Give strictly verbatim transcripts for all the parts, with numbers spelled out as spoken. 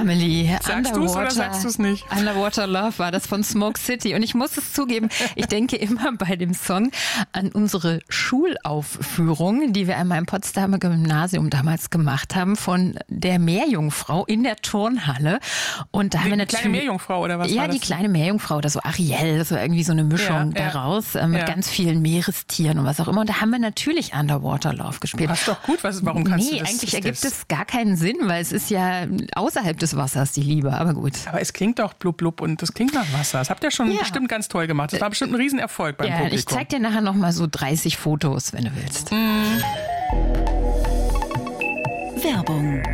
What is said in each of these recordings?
Amelie, sagst du es oder sagst du es nicht? Underwater Love war das von Smoke City. Und ich muss es zugeben, ich denke immer bei dem Song an unsere Schulaufführung, die wir einmal im Potsdamer Gymnasium damals gemacht haben, von der Meerjungfrau in der Turnhalle. Und da die haben wir natürlich, kleine Meerjungfrau oder was Ja, war das? die kleine Meerjungfrau oder so Ariel, das war irgendwie so eine Mischung ja, daraus ja, mit ja. ganz vielen Meerestieren und was auch immer. Und da haben wir natürlich Underwater Love gespielt. Das ist doch gut, was, warum kannst nee, du das? Nee, eigentlich ist ergibt das? es gar keinen Sinn, weil es ist ja außerhalb des Wassers die Liebe, aber gut. Aber es klingt doch blub blub und das klingt nach Wasser. Das habt ihr schon Ja. bestimmt ganz toll gemacht. Das war bestimmt ein Riesenerfolg beim Ja, Publikum. ich zeig dir nachher noch mal so dreißig Fotos, wenn du willst. Mhm. Werbung.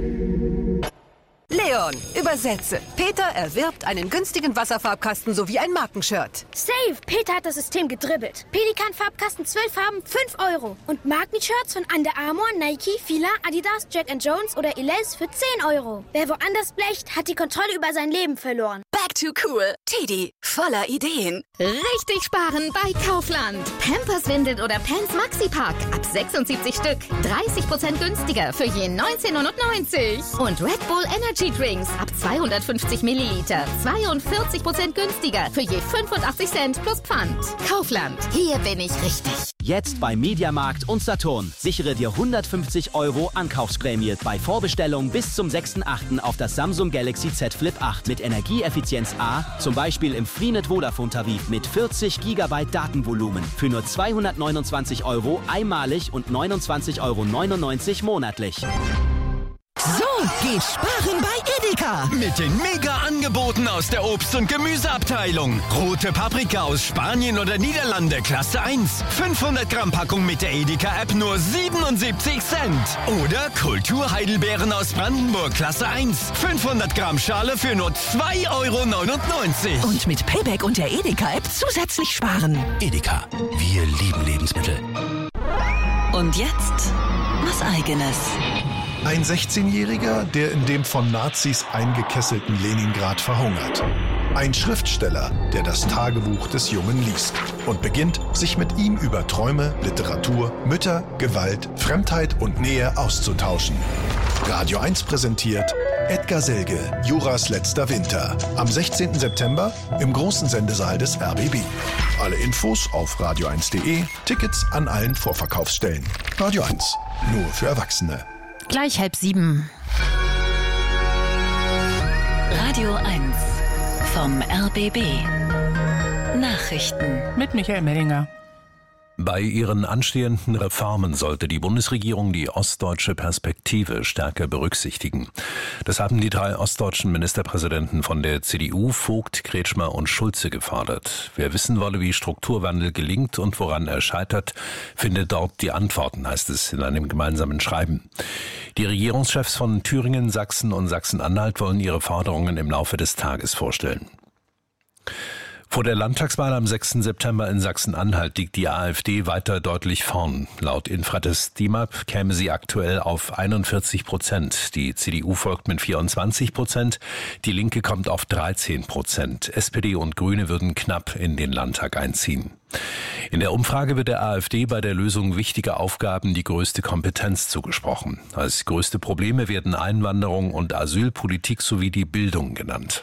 Leon, übersetze. Peter erwirbt einen günstigen Wasserfarbkasten sowie ein Markenshirt. Safe! Peter hat das System gedribbelt. Pelikan-Farbkasten, zwölf Farben, fünf Euro. Und Markenshirts von Under Armour, Nike, Fila, Adidas, Jack and Jones oder Elize für zehn Euro. Wer woanders blecht, hat die Kontrolle über sein Leben verloren. Back to cool. Teddy, voller Ideen. Richtig sparen bei Kaufland. Pampers, Windeln oder Pants Maxi Pack. Ab sechsundsiebzig Stück. dreißig Prozent günstiger für je neunzehn neunundneunzig. Und Red Bull Energy Drinks ab zweihundertfünfzig Milliliter. zweiundvierzig Prozent günstiger für je fünfundachtzig Cent plus Pfand. Kaufland. Hier bin ich richtig. Jetzt bei Mediamarkt und Saturn. Sichere dir hundertfünfzig Euro Ankaufsprämie bei Vorbestellung bis zum sechsten achten auf das Samsung Galaxy Z Flip acht mit Energieeffizienz A, zum Beispiel im Freenet Vodafone Tarif mit vierzig Gigabyte Datenvolumen für nur zweihundertneunundzwanzig Euro einmalig und neunundzwanzig Euro neunundneunzig monatlich. So geht Sparen bei Edeka. Mit den Mega-Angeboten aus der Obst- und Gemüseabteilung. Rote Paprika aus Spanien oder Niederlande, Klasse eins. fünfhundert Gramm Packung mit der Edeka-App nur siebenundsiebzig Cent. Oder Kulturheidelbeeren aus Brandenburg, Klasse eins. fünfhundert Gramm Schale für nur zwei Euro neunundneunzig. Und mit Payback und der Edeka-App zusätzlich sparen. Edeka, wir lieben Lebensmittel. Und jetzt was Eigenes. Ein sechzehnjähriger, der in dem von Nazis eingekesselten Leningrad verhungert. Ein Schriftsteller, der das Tagebuch des Jungen liest und beginnt, sich mit ihm über Träume, Literatur, Mütter, Gewalt, Fremdheit und Nähe auszutauschen. Radio eins präsentiert Edgar Selge, Juras letzter Winter. Am sechzehnten September im großen Sendesaal des R B B. Alle Infos auf radio eins punkt de, Tickets an allen Vorverkaufsstellen. Radio eins, nur für Erwachsene. Gleich halb sieben. Radio eins vom R B B. Nachrichten mit Michael Mellinger. Bei ihren anstehenden Reformen sollte die Bundesregierung die ostdeutsche Perspektive stärker berücksichtigen. Das haben die drei ostdeutschen Ministerpräsidenten von der C D U, Vogt, Kretschmer und Schulze gefordert. Wer wissen wolle, wie Strukturwandel gelingt und woran er scheitert, findet dort die Antworten, heißt es in einem gemeinsamen Schreiben. Die Regierungschefs von Thüringen, Sachsen und Sachsen-Anhalt wollen ihre Forderungen im Laufe des Tages vorstellen. Vor der Landtagswahl am sechsten September in Sachsen-Anhalt liegt die AfD weiter deutlich vorn. Laut Infratest D I M A P käme sie aktuell auf einundvierzig Prozent. Die C D U folgt mit vierundzwanzig Prozent. Die Linke kommt auf dreizehn Prozent. S P D und Grüne würden knapp in den Landtag einziehen. In der Umfrage wird der AfD bei der Lösung wichtiger Aufgaben die größte Kompetenz zugesprochen. Als größte Probleme werden Einwanderung und Asylpolitik sowie die Bildung genannt.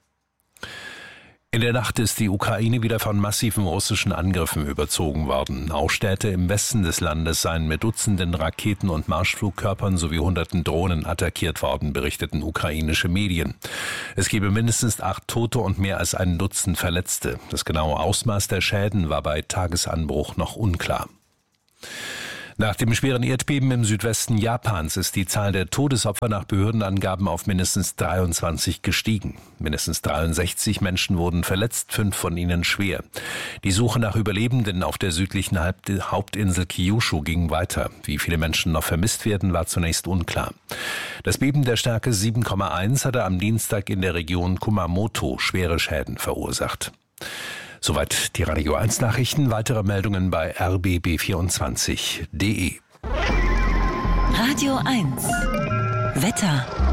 In der Nacht ist die Ukraine wieder von massiven russischen Angriffen überzogen worden. Auch Städte im Westen des Landes seien mit Dutzenden Raketen und Marschflugkörpern sowie hunderten Drohnen attackiert worden, berichteten ukrainische Medien. Es gebe mindestens acht Tote und mehr als ein Dutzend Verletzte. Das genaue Ausmaß der Schäden war bei Tagesanbruch noch unklar. Nach dem schweren Erdbeben im Südwesten Japans ist die Zahl der Todesopfer nach Behördenangaben auf mindestens dreiundzwanzig gestiegen. Mindestens dreiundsechzig Menschen wurden verletzt, fünf von ihnen schwer. Die Suche nach Überlebenden auf der südlichen Hauptinsel Kyushu ging weiter. Wie viele Menschen noch vermisst werden, war zunächst unklar. Das Beben der Stärke sieben Komma eins hatte am Dienstag in der Region Kumamoto schwere Schäden verursacht. Soweit die Radio eins Nachrichten. Weitere Meldungen bei r b b vierundzwanzig punkt de. Radio eins. Wetter.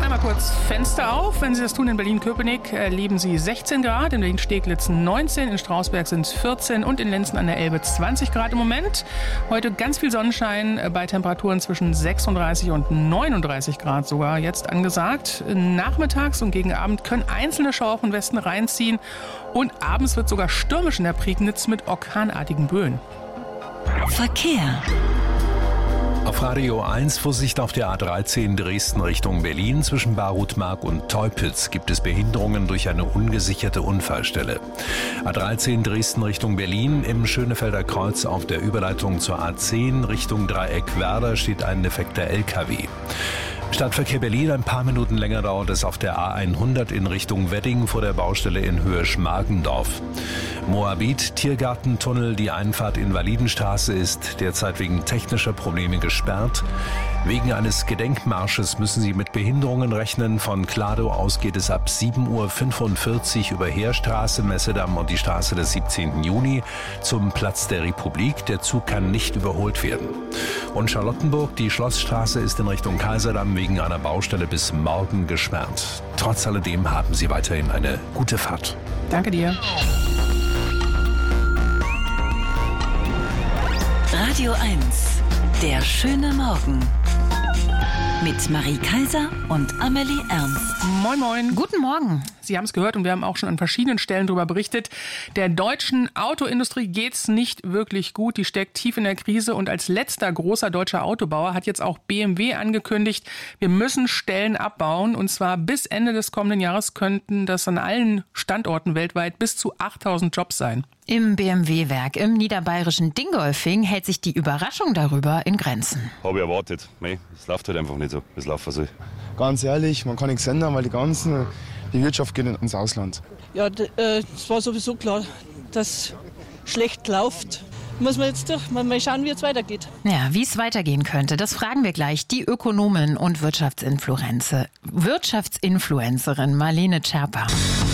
Einmal kurz Fenster auf. Wenn Sie das tun in Berlin-Köpenick, erleben Sie sechzehn Grad, in Berlin-Steglitz neunzehn, in Strausberg sind es vierzehn und in Lenzen an der Elbe zwanzig Grad im Moment. Heute ganz viel Sonnenschein bei Temperaturen zwischen sechsunddreißig und neununddreißig Grad sogar jetzt angesagt. Nachmittags und gegen Abend können einzelne Schauer von Westen reinziehen und abends wird sogar stürmisch in der Prignitz mit orkanartigen Böen. Verkehr. Auf Radio eins Vorsicht auf der A dreizehn Dresden Richtung Berlin. Zwischen Barutmark und Teupitz gibt es Behinderungen durch eine ungesicherte Unfallstelle. A dreizehn Dresden Richtung Berlin im Schönefelder Kreuz auf der Überleitung zur A zehn Richtung Dreieck Werder steht ein defekter L K W. Stadtverkehr Berlin, ein paar Minuten länger dauert es auf der A hundert in Richtung Wedding vor der Baustelle in Höhe Schmargendorf. Moabit, Tiergartentunnel, die Einfahrt Invalidenstraße ist derzeit wegen technischer Probleme gesperrt. Wegen eines Gedenkmarsches müssen Sie mit Behinderungen rechnen. Von Kladow aus geht es ab sieben Uhr fünfundvierzig über Heerstraße, Messedamm und die Straße des siebzehnten Juni zum Platz der Republik. Der Zug kann nicht überholt werden. Und Charlottenburg, die Schlossstraße ist in Richtung Kaiserdamm wegen einer Baustelle bis morgen gesperrt. Trotz alledem haben Sie weiterhin eine gute Fahrt. Danke dir. Radio eins, der schöne Morgen. Mit Marie Kaiser und Amelie Ernst. Moin, moin. Guten Morgen. Sie haben es gehört und wir haben auch schon an verschiedenen Stellen darüber berichtet. Der deutschen Autoindustrie geht's nicht wirklich gut. Die steckt tief in der Krise und als letzter großer deutscher Autobauer hat jetzt auch B M W angekündigt, wir müssen Stellen abbauen und zwar bis Ende des kommenden Jahres könnten das an allen Standorten weltweit bis zu achttausend Jobs sein. Im B M W-Werk im niederbayerischen Dingolfing hält sich die Überraschung darüber in Grenzen. Habe ich erwartet. Es läuft halt einfach nicht so, wie es laufen soll. Ganz ehrlich, man kann nichts ändern, weil die ganzen, die Wirtschaft geht ins Ausland. Ja, es war sowieso klar, dass schlecht läuft. Muss man jetzt durch, mal schauen, wie es weitergeht. Ja, wie es weitergehen könnte, das fragen wir gleich die Ökonomin und Wirtschaftsinfluencerin Marlene Scherper.